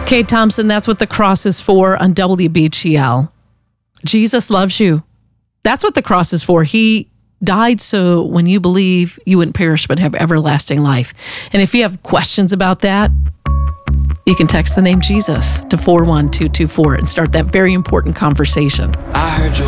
Kate Thompson, that's what the cross is for on WBGL. Jesus loves you. That's what the cross is for. He died so when you believe, you wouldn't perish but have everlasting life. And if you have questions about that, you can text the name Jesus to 41224 and start that very important conversation. I heard you.